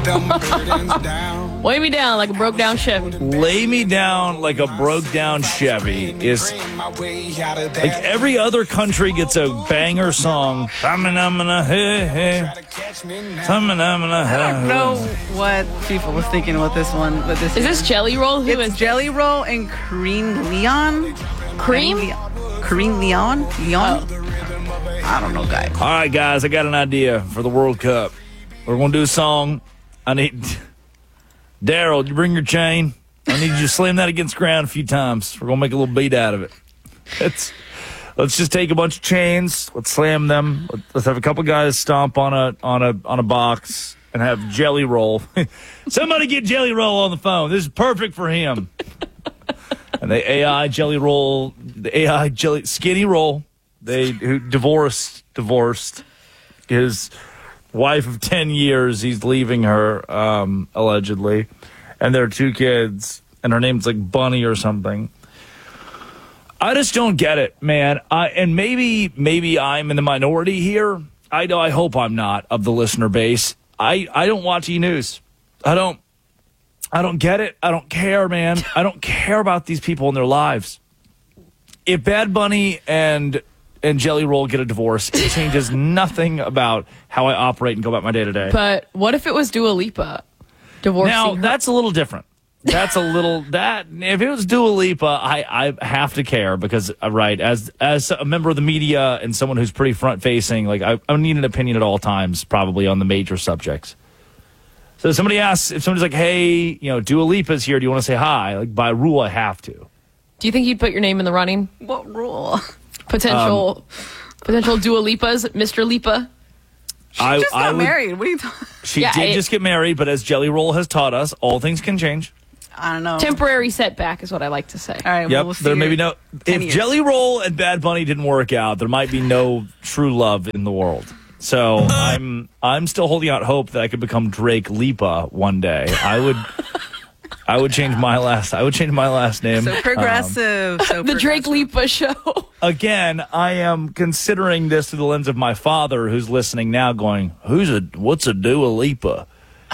Weigh me down like a broke down Chevy. Lay me down like a broke down Chevy is like every other country gets a banger song. I don't know what people was thinking with this one. But Is this Jelly Roll? Who it's is Jelly Roll and Kareem Leon. Cream? Kareem Leon? Leon? I don't know, guys. All right, guys, I got an idea for the World Cup. We're going to do a song. I need... Daryl, you bring your chain. I need you to slam that against the ground a few times. We're going to make a little beat out of it. Let's just take a bunch of chains. Let's slam them. Let's have a couple guys stomp on a box and have Jelly Roll. Somebody get Jelly Roll on the phone. This is perfect for him. And the AI Jelly Roll, the AI Jelly Skinny Roll, who divorced his wife of 10 years. He's leaving her, allegedly. And there are 2 kids, and her name's like Bunny or something. I just don't get it, man. And maybe I'm in the minority here. I hope I'm not, of the listener base. I don't watch E-News. I don't get it. I don't care, man. I don't care about these people in their lives. If Bad Bunny and Jelly Roll get a divorce, it changes nothing about how I operate and go about my day to day. But what if it was Dua Lipa divorcing Now, her? that's a little different. If it was Dua Lipa, I have to care because, right, as a member of the media and someone who's pretty front facing, like I need an opinion at all times, probably on the major subjects. So if somebody's like, hey, Dua Lipa's here, do you want to say hi? Like, by rule, I have to. Do you think you'd put your name in the running? What rule? Potential Dua Lipas, Mr. Lipa. She just got married. What are you talking? She did just get married, but as Jelly Roll has taught us, all things can change. I don't know. Temporary setback is what I like to say. All right. Yep. We'll see There may be no. If years. Jelly Roll and Bad Bunny didn't work out, there might be no true love in the world. So I'm still holding out hope that I could become Drake Lipa one day. I would change my last name. So progressive. The Drake Lipa show. Again, I am considering this through the lens of my father, who's listening now, going, "What's a Dua Lipa?"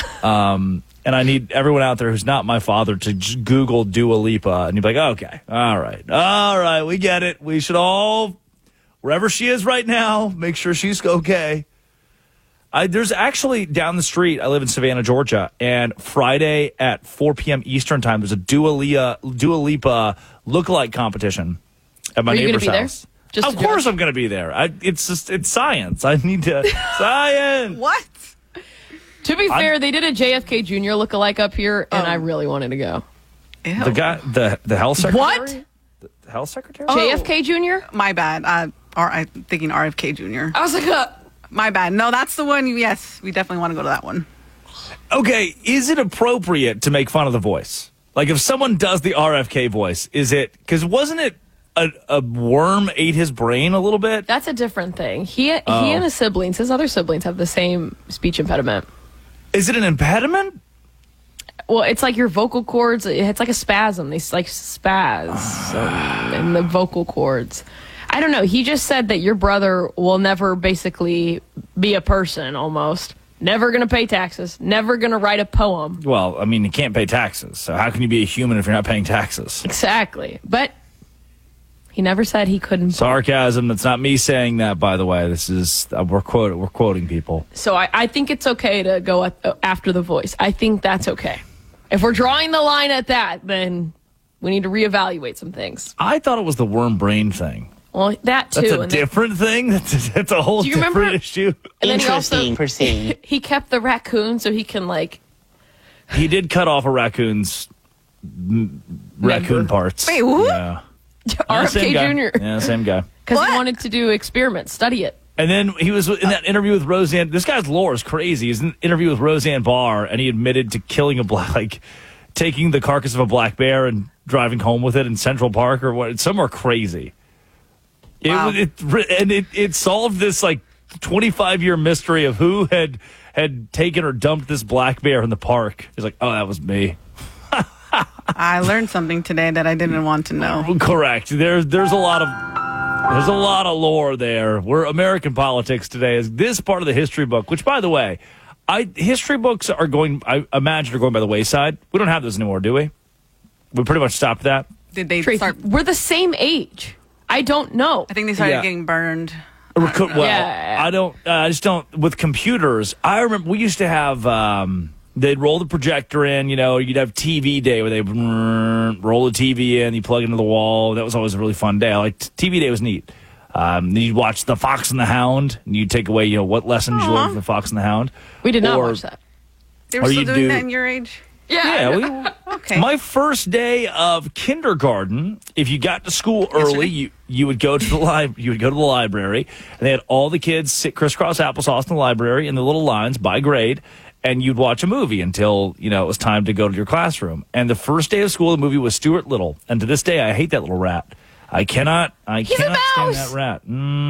And I need everyone out there who's not my father to just Google Dua Lipa, and you'd be like, "Okay, all right, we get it. We should all, wherever she is right now, make sure she's okay." There's actually down the street, I live in Savannah, Georgia, and Friday at 4 p.m. Eastern time, there's a Dua Lipa lookalike competition at my neighbor's house. Just of course I'm going to be there. It's science. I need to... Science! What? To be fair, they did a JFK Jr. lookalike up here, and I really wanted to go. Ew. The guy, the health secretary? What? The health secretary? JFK Jr.? My bad. I'm thinking RFK Jr. I was like, My bad. No, that's the one. Yes, we definitely want to go to that one. Okay, is it appropriate to make fun of the voice? Like, if someone does the RFK voice, is it... Because wasn't it a worm ate his brain a little bit? that's a different thing. He and his other siblings have the same speech impediment. Is it an impediment? Well, it's like your vocal cords. It's like a spasm. They like spaz in the vocal cords. I don't know. He just said that your brother will never basically be a person, almost. Never going to pay taxes. Never going to write a poem. Well, I mean, you can't pay taxes. So how can you be a human if you're not paying taxes? Exactly. But he never said he couldn't. Sarcasm. That's not me saying that, by the way. This is we're quoting people. So I think it's okay to go after the voice. I think that's okay. If we're drawing the line at that, then we need to reevaluate some things. I thought it was the worm brain thing. Well, that too. That's a different thing. That's a whole different issue. And then Interesting. Proceed. he kept the raccoon so he can He did cut off a raccoon's raccoon parts. Wait, who? Yeah. RFK Jr. Yeah, same guy. Because he wanted to do experiments, study it. And then he was in that interview with Roseanne. This guy's lore is crazy. He's in an interview with Roseanne Barr, and he admitted to killing taking the carcass of a black bear and driving home with it in Central Park or what? Somewhere crazy. Wow. It solved this 25-year mystery of who had taken or dumped this black bear in the park. He's like, oh, that was me. I learned something today that I didn't want to know. Correct. There's a lot of lore there. We're American politics today is this part of the history book, which, by the way, History books are going, I imagine, are going by the wayside. We don't have those anymore, do we? We pretty much stopped that. Did they Tracy, start? we're the same age. I don't know. I think they started Yeah. getting burned. Well, Yeah. I just don't, with computers, I remember we used to have, they'd roll the projector in, you'd have TV day where they roll the TV in, you plug it into the wall. That was always a really fun day. TV day was neat. Then you'd watch The Fox and the Hound, and you'd take away, what lessons you learned from The Fox and the Hound. We did not Or- watch that. They were Or still you doing do- that in your age? Yeah, Okay. My first day of kindergarten, if you got to school early, you would go to the you would go to the library, and they had all the kids sit crisscross applesauce in the library in the little lines by grade, and you'd watch a movie until it was time to go to your classroom. And the first day of school, the movie was Stuart Little, and to this day, I hate that little rat. I cannot a stand mouse. that rat.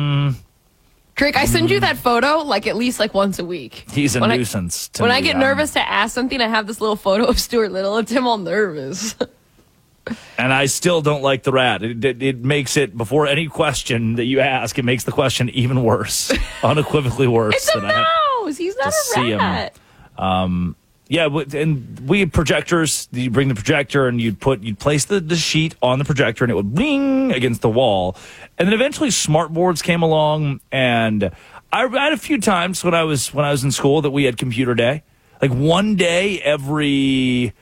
Drake, I send you that photo at least once a week. He's a When nuisance. to When me. I get nervous to ask something, I have this little photo of Stuart Little. It's him all nervous. And I still don't like the rat. It makes it, before any question that you ask, it makes the question even worse, unequivocally worse. It's a than I have mouse. He's not to a see him. rat. Yeah, and we had projectors. You bring the projector and you'd place the sheet on the projector and it would bling against the wall. And then eventually smartboards came along, and I had a few times when I was in school that we had computer day. Like one day every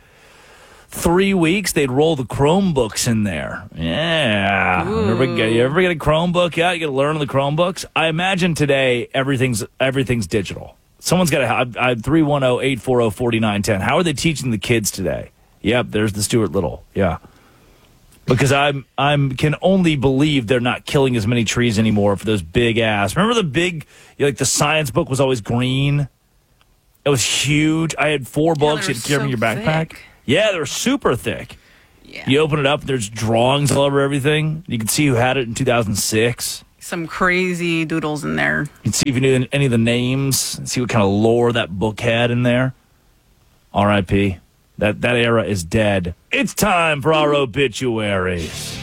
3 weeks they'd roll the Chromebooks in there. Yeah. You ever get a Chromebook out? You got to learn on the Chromebooks. I imagine today everything's digital. Someone's got to have 310-840-4910. How are they teaching the kids today? Yep, there's the Stuart Little. Yeah. Because I'm can only believe they're not killing as many trees anymore for those big ass. Remember the big, the science book was always green? It was huge. I had 4 books they you'd were carry in your so backpack. thick. Yeah, they were super thick. Yeah. You open it up, there's drawings all over everything. You can see who had it in 2006. Some crazy doodles in there. You can see if you knew any of the names, see what kind of lore that book had in there. R.I.P. That era is dead. It's time for our obituaries.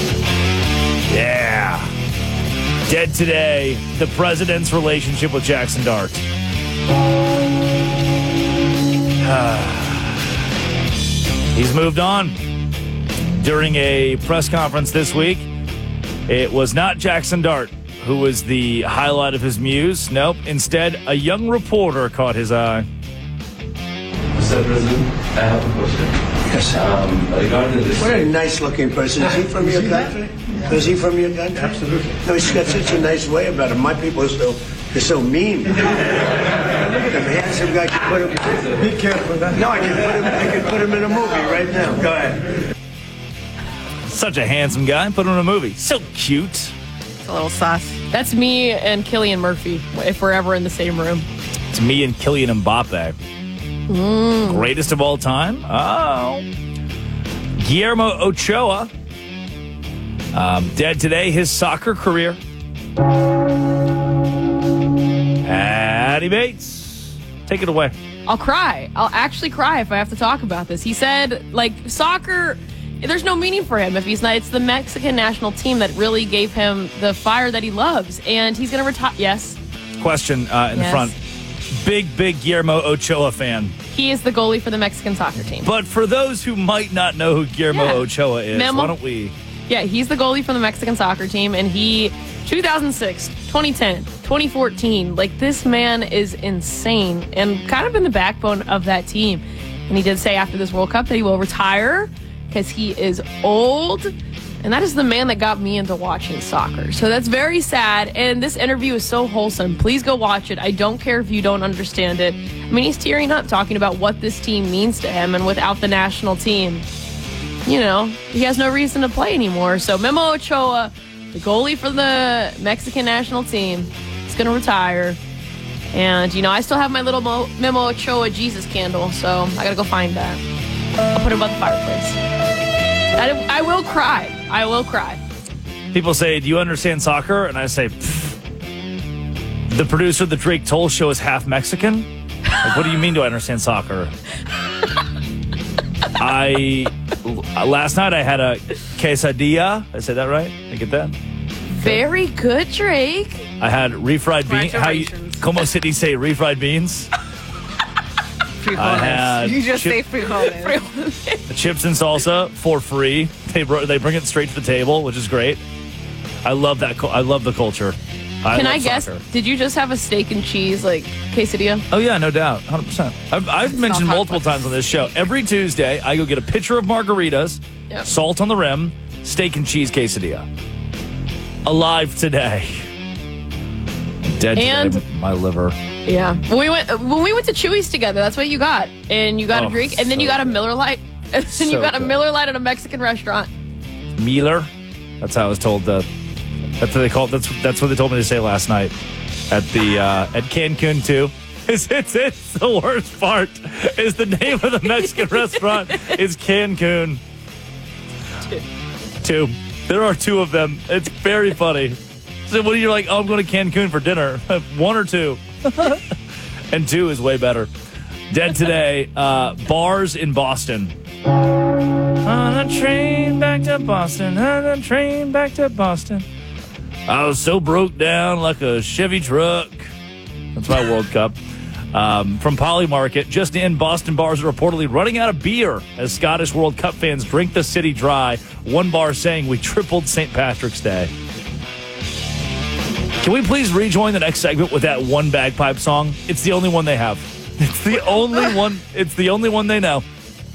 Yeah. Dead today, the president's relationship with Jackson Dart. He's moved on. During a press conference this week, it was not Jackson Dart who was the highlight of his muse. Nope. Instead, a young reporter caught his eye. Mr. President, I have a question. Yes, sir. Regarding this, What a nice-looking person. Is he from your country? Is he from your country? Absolutely. No, he's got such a nice way about him. My people are so mean. Look at him, handsome guy. Can put him. be careful. No, I can put him in a movie right now. Go ahead. Such a handsome guy. Put him in a movie. So cute. It's a little sauce. That's me and Killian Murphy, if we're ever in the same room. It's me and Kylian Mbappe. Greatest of all time? Oh. Guillermo Ochoa. Dead today. His soccer career. Addie Bates. Take it away. I'll cry. I'll actually cry if I have to talk about this. He said, soccer, there's no meaning for him if he's not. It's the Mexican national team that really gave him the fire that he loves. And he's going to retire. Yes. Question in the front. Big Guillermo Ochoa fan. He is the goalie for the Mexican soccer team. But for those who might not know who Guillermo Ochoa is, why don't we... Yeah, he's the goalie for the Mexican soccer team, and he, 2006, 2010, 2014, this man is insane and kind of been the backbone of that team. And he did say after this World Cup that he will retire because he is old, and that is the man that got me into watching soccer. So that's very sad, and this interview is so wholesome. Please go watch it. I don't care if you don't understand it. I mean, he's tearing up talking about what this team means to him, and without the national team, he has no reason to play anymore. So Memo Ochoa, the goalie for the Mexican national team, is going to retire. And, I still have my little Memo Ochoa Jesus candle, so I got to go find that. I'll put it above the fireplace. I will cry. I will cry. People say, do you understand soccer? And I say, the producer of the Drake Toll Show is half Mexican? What do you mean, do I understand soccer? Last night I had a quesadilla. I said that right? Did I get that? Very good, Drake. I had refried beans. Congratulations. Como did he say refried beans? had You just say chip- frijoles. chips and salsa for free. They bring it straight to the table, which is great. I love that. I love the culture. Can love I guess? soccer. Did you just have a steak and cheese quesadilla? Oh yeah, no doubt, 100%. I've mentioned multiple times on this show. Every Tuesday, I go get a pitcher of margaritas, salt on the rim, steak and cheese quesadilla. Alive today. Dead And- today, my liver. Yeah. When we went to Chewy's together, that's what you got. And you got a drink, and then you got a Miller Lite. And then you got a Miller Lite at a Mexican restaurant. Miller? That's how I was told. That's what they call it. That's what they told me to say last night at the at Cancun too. It's the worst part is the name of the Mexican restaurant is Cancun. Two. There are two of them. It's very funny. So when you're like, oh, I'm going to Cancun for dinner, one or two. And two is way better. Dead today, bars in Boston. On a train back to Boston, on a train back to Boston. I was so broke down like a Chevy truck. That's my World Cup. From Polymarket, just in, Boston bars are reportedly running out of beer as Scottish World Cup fans drink the city dry. One bar saying, we tripled St. Patrick's Day. Can we please rejoin the next segment with that one bagpipe song? It's the only one they have. It's the only one. It's the only one they know.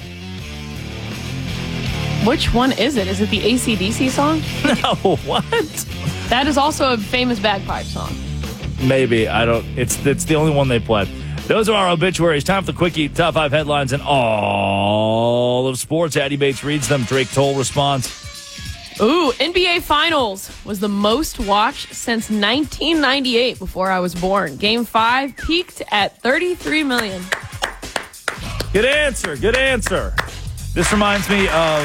Which one is it? Is it the AC/DC song? No, what? That is also a famous bagpipe song. Maybe. I don't. It's the only one they play. Those are our obituaries. Time for the Quickie. Top 5 headlines in all of sports. Addie Bates reads them. Drake Toll responds. Ooh, NBA Finals was the most watched since 1998, before I was born. Game 5 peaked at 33 million. Good answer. Good answer. This reminds me of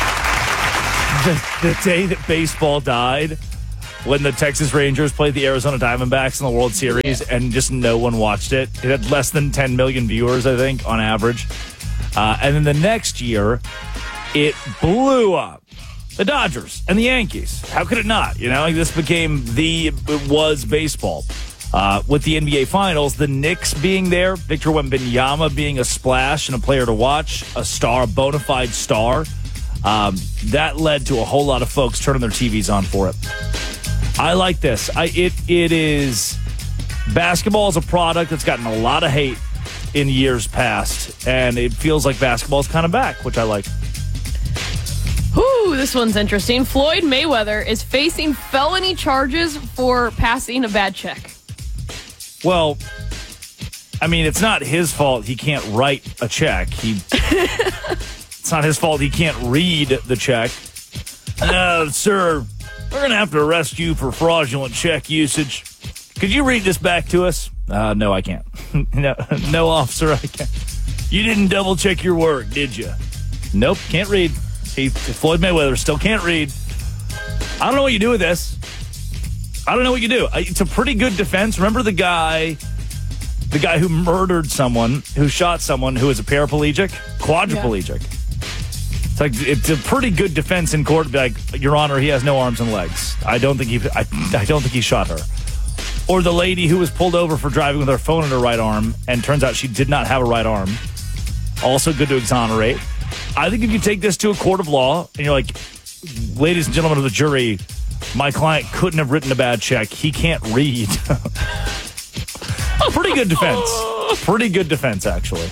the day that baseball died, when the Texas Rangers played the Arizona Diamondbacks in the World Series, and just no one watched it. It had less than 10 million viewers, I think, on average. And then the next year, it blew up. The Dodgers and the Yankees. How could it not? You know, like this became it was baseball. With the NBA Finals, the Knicks being there, Victor Wembanyama being a splash and a player to watch, a bona fide star, that led to a whole lot of folks turning their TVs on for it. I like this. It is basketball is a product that's gotten a lot of hate in years past, and it feels like basketball is kind of back, which I like. Ooh, this one's interesting. Floyd Mayweather is facing felony charges for passing a bad check. Well, I mean, it's not his fault he can't write a check. It's not his fault he can't read the check. Sir, we're going to have to arrest you for fraudulent check usage. Could you read this back to us? No, I can't. No, officer, I can't. You didn't double check your work, did you? Nope, can't read. Floyd Mayweather still can't read. I don't know what you do with this. I don't know what you do. It's a pretty good defense. Remember the guy who murdered someone, who shot someone who was a paraplegic, quadriplegic. Yeah. It's a pretty good defense in court to be like, Your Honor, he has no arms and legs. I don't think he shot her. Or the lady who was pulled over for driving with her phone in her right arm, and turns out she did not have a right arm. Also good to exonerate. I think if you take this to a court of law and you're like, ladies and gentlemen of the jury, my client couldn't have written a bad check. He can't read. Pretty good defense. Pretty good defense, actually.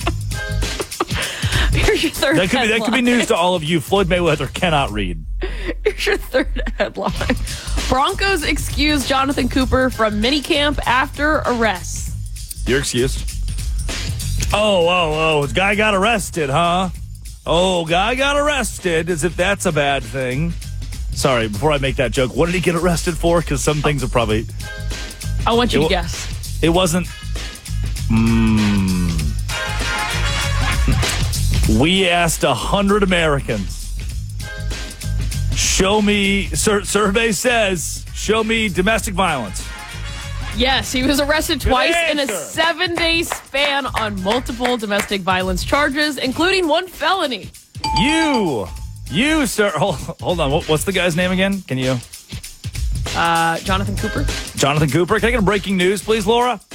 Here's your third headline. That could be news to all of you. Floyd Mayweather cannot read. Here's your third headline. Broncos excuse Jonathan Cooper from minicamp after arrest. Your excuse? Oh, guy got arrested, huh? Oh, guy got arrested, as if that's a bad thing. Sorry, before I make that joke, what did he get arrested for? Because some things are probably... I want you to guess. It wasn't... We asked 100 Americans. Show me... survey says, show me domestic violence. Yes, he was arrested twice in a answer. 7-day span on multiple domestic violence charges, including one felony. You, sir. Hold on. What's the guy's name again? Can you? Jonathan Cooper. Jonathan Cooper. Can I get a breaking news, please, Laura?